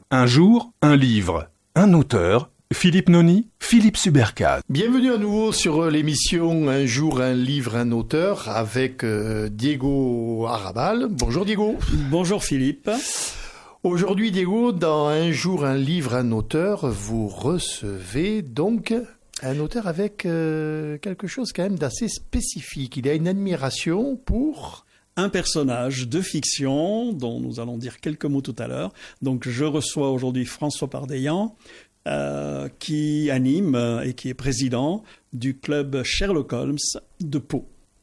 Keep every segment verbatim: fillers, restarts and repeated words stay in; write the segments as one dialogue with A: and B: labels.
A: Un jour, un livre, un auteur, Philippe Noni, Philippe Subercase.
B: Bienvenue à nouveau sur l'émission Un jour, un livre, un auteur avec euh, Diego Arrabal. Bonjour Diego.
C: Bonjour Philippe.
B: Aujourd'hui Diego, dans Un jour, un livre, un auteur, vous recevez donc un auteur avec euh, quelque chose quand même d'assez spécifique. Il a une admiration pour...
C: Un personnage de fiction dont nous allons dire quelques mots tout à l'heure. Donc je reçois aujourd'hui François Pardeillan euh, qui anime euh, et qui est président du club Sherlock Holmes de Pau.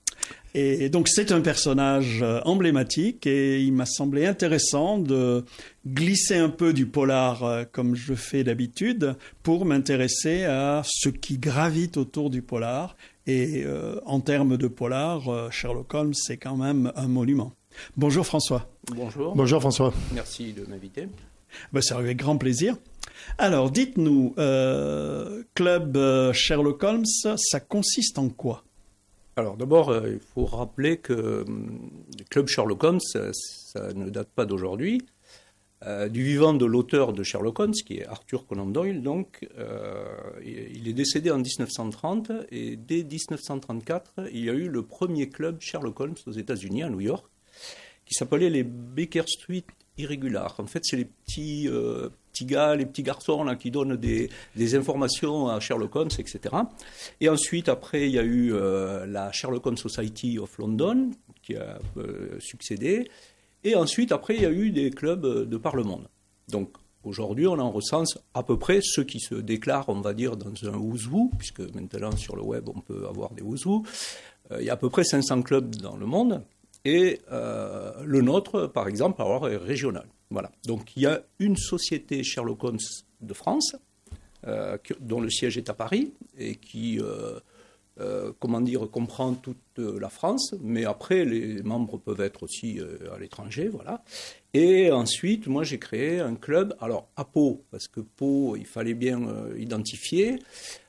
C: Et donc c'est un personnage euh, emblématique et il m'a semblé intéressant de glisser un peu du polar euh, comme je fais d'habitude pour m'intéresser à ce qui gravite autour du polar. Et euh, en termes de polar, euh, Sherlock Holmes, c'est quand même un monument. Bonjour François.
D: Bonjour.
B: Bonjour François.
D: Merci de m'inviter.
C: Ben, c'est avec grand plaisir. Alors, dites-nous, euh, Club euh, Sherlock Holmes, ça consiste en quoi ?
D: Alors d'abord, euh, il faut rappeler que euh, le Club Sherlock Holmes, ça, ça ne date pas d'aujourd'hui. Euh, du vivant de l'auteur de Sherlock Holmes, qui est Arthur Conan Doyle, donc, euh, il est décédé en dix-neuf cent trente, et dès dix-neuf cent trente-quatre, il y a eu le premier club Sherlock Holmes aux États-Unis, à New York, qui s'appelait les Baker Street Irregulars. En fait, c'est les petits, euh, petits gars, les petits garçons là, qui donnent des, des informations à Sherlock Holmes, et cetera. Et ensuite, après, il y a eu euh, la Sherlock Holmes Society of London, qui a euh, succédé. Et ensuite, après, il y a eu des clubs de par le monde. Donc, aujourd'hui, on en recense à peu près ceux qui se déclarent, on va dire, dans un who's who, puisque maintenant, sur le web, on peut avoir des who's who. Euh, il y a à peu près cinq cents clubs dans le monde. Et euh, le nôtre, par exemple, alors, est régional. Voilà. Donc, il y a une société Sherlock Holmes de France, euh, dont le siège est à Paris, et qui... Euh, Euh, comment dire, comprend toute la France, mais après, les membres peuvent être aussi euh, à l'étranger, voilà. Et ensuite, moi, j'ai créé un club, alors à Pau, parce que Pau, il fallait bien euh, identifier.